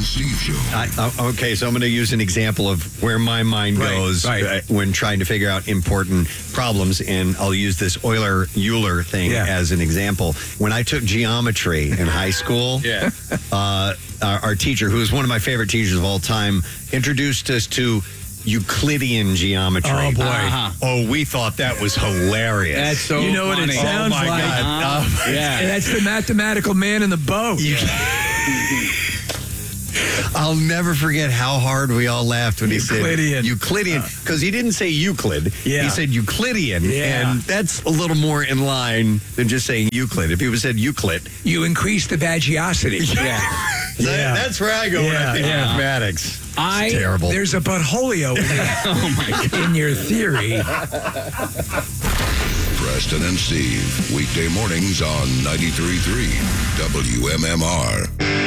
Steve Show. Okay, so I'm going to use an example of where my mind goes when trying to figure out important problems, and I'll use this Euler thing as an example. When I took geometry in high school, our teacher, who is one of my favorite teachers of all time, introduced us to Euclidean geometry. Oh, boy. Oh, we thought that was hilarious. That's so You know funny. what it sounds my like? God. That's the mathematical man in the boat. I'll never forget how hard we all laughed when he said Euclidean, because he didn't say Euclid. He said Euclidean, and that's a little more in line than just saying Euclid. If he would said Euclid, you increase the bagiosity. That's where I go when I think mathematics. It's terrible. There's a butthole in your theory. Preston and Steve, weekday mornings on 93.3 WMMR.